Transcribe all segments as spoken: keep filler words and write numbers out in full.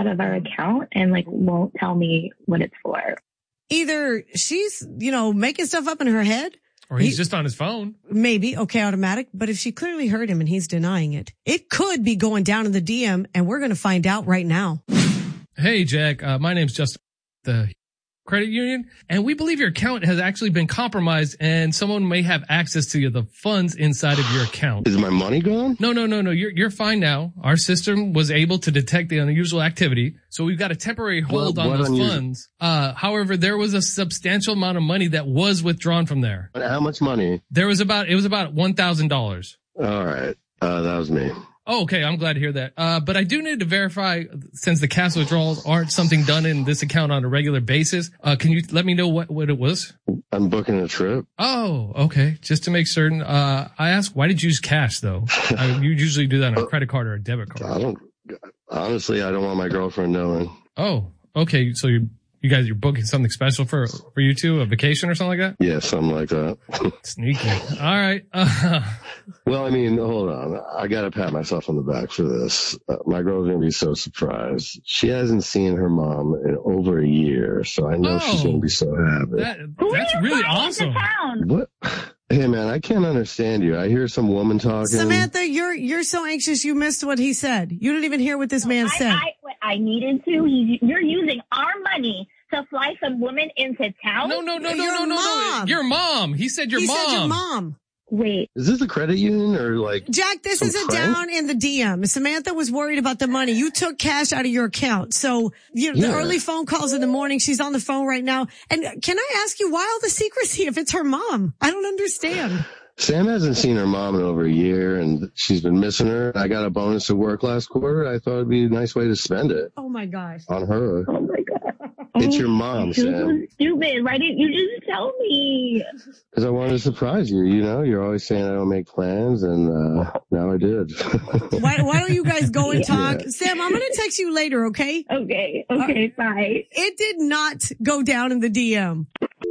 out of our account and like won't tell me what it's for. Either she's, you know, making stuff up in her head. Or he's he, just on his phone. Maybe. Okay, automatic. But if she clearly heard him and he's denying it, it could be going down in the D M, and we're going to find out right now. Hey, Jack. Uh, my name's Justin, the credit union, and we believe your account has actually been compromised and someone may have access to the funds inside of your account. Is my money gone? No, no, no, no. You're, you're fine now. Our system was able to detect the unusual activity. So we've got a temporary hold what, on what those unusual? funds. Uh, however, there was a substantial amount of money that was withdrawn from there. How much money? There was about, it was about one thousand dollars. All right. Uh, that was me. Oh, okay. I'm glad to hear that. Uh, but I do need to verify, since the cash withdrawals aren't something done in this account on a regular basis. Uh, can you let me know what, what it was? I'm booking a trip. Oh, okay. Just to make certain. Uh, I asked, why did you use cash though? uh, you usually do that on a credit card or a debit card. I don't, honestly, I don't want my girlfriend knowing. Oh, okay. So you, you guys, you're booking something special for, for you two, a vacation or something like that? Yeah, something like that. Sneaky. All right. Uh, well, I mean, hold on. I got to pat myself on the back for this. Uh, my girl's going to be so surprised. She hasn't seen her mom in over a year, so I know oh, she's going to be so happy. That, that's really awesome. What? Hey, man, I can't understand you. I hear some woman talking. Samantha, you're you're so anxious you missed what he said. You didn't even hear what this man I, said. I, I needed to. He's, you're using our money to fly some woman into town? No, no, no, no, Your no, no, mom. no. Your mom. He said your he mom. said your mom. Wait. Is this a credit union or like Jack, this some is a prank? down in the D M. Samantha was worried about the money. You took cash out of your account. So, you know, Yeah. the early phone calls in the morning, she's on the phone right now. And can I ask you, why all the secrecy if it's her mom? I don't understand. Sam hasn't seen her mom in over a year, and she's been missing her. I got a bonus at work last quarter. I thought it'd be a nice way to spend it Oh my gosh. on her. Oh my God. It's Oh, your mom, this Sam. was stupid. Why didn't you just tell me? Because I wanted to surprise you. You know, you're always saying I don't make plans, and uh, now I did. Why, why don't you guys go and talk? Yeah. Sam, I'm going to text you later, okay? Okay. Okay. Bye. It did not go down in the D M.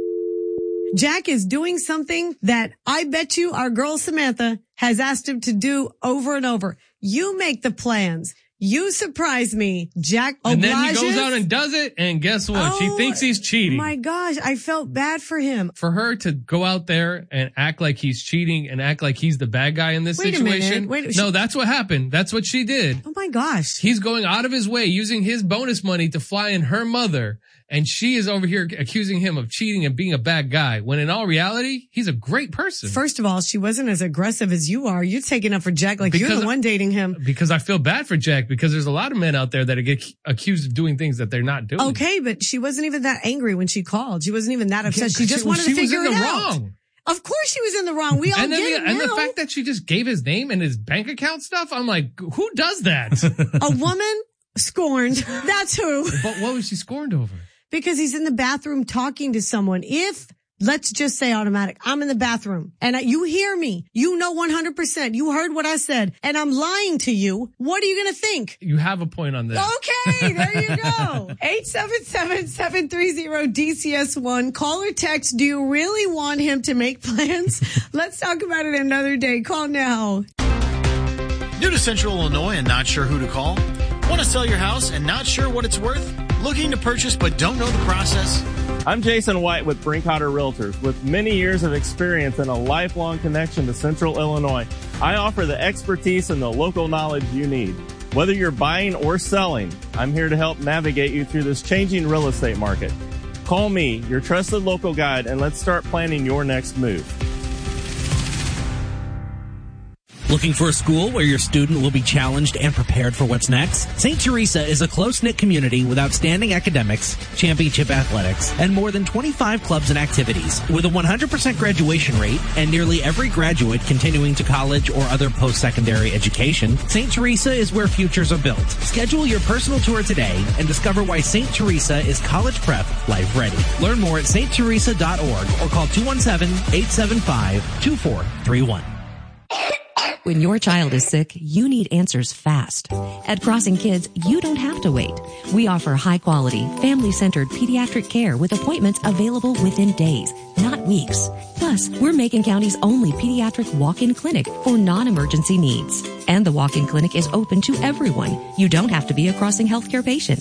Jack is doing something that I bet you our girl Samantha has asked him to do over and over. You make the plans. You surprise me. Jack And then he obliges. goes out and does it, and guess what? she Oh, thinks he's cheating. My gosh, I felt bad for him. For her to go out there and act like he's cheating and act like he's the bad guy in this Wait a situation. minute. Wait, no, she- that's what happened. That's what she did. Oh my gosh. He's going out of his way using his bonus money to fly in her mother. And she is over here accusing him of cheating and being a bad guy. When in all reality, he's a great person. First of all, she wasn't as aggressive as you are. You're taking up for Jack like you're Because- the one dating him. Because I feel bad for Jack, because there's a lot of men out there that get accused of doing things that they're not doing. Okay, but she wasn't even that angry when she called. She wasn't even that upset. She Yeah, just she- wanted she to was figure in it the out. wrong. Of course she was in the wrong. We all And then get the, it and now. the fact that she just gave his name and his bank account stuff, I'm like, who does that? A woman scorned. That's who. But what was she scorned over? Because he's in the bathroom talking to someone. If, let's just say automatic, I'm in the bathroom and I, you hear me, you know one hundred percent, you heard what I said, and I'm lying to you, what are you going to think? You have a point on that. Okay, there you go. eight seven seven, seven three zero, D C S one. Call or text, do you really want him to make plans? Let's talk about it another day. Call now. New to Central Illinois and not sure who to call? Want to sell your house and not sure what it's worth? Looking to purchase but don't know the process? I'm Jason White with Brinkotter Realtors. With many years of experience and a lifelong connection to Central Illinois, I offer the expertise and the local knowledge you need. Whether you're buying or selling, I'm here to help navigate you through this changing real estate market. Call me, your trusted local guide, and let's start planning your next move. Looking for a school where your student will be challenged and prepared for what's next? Saint Teresa is a close-knit community with outstanding academics, championship athletics, and more than twenty-five clubs and activities. With a one hundred percent graduation rate and nearly every graduate continuing to college or other post-secondary education, Saint Teresa is where futures are built. Schedule your personal tour today and discover why Saint Teresa is college prep life ready. Learn more at saint teresa dot org or call two one seven, eight seven five, two four three one. When your child is sick, you need answers fast. At Crossing Kids, you don't have to wait. We offer high-quality, family-centered pediatric care with appointments available within days, not weeks. Plus, we're Macon County's only pediatric walk-in clinic for non-emergency needs. And the walk-in clinic is open to everyone. You don't have to be a Crossing Healthcare patient.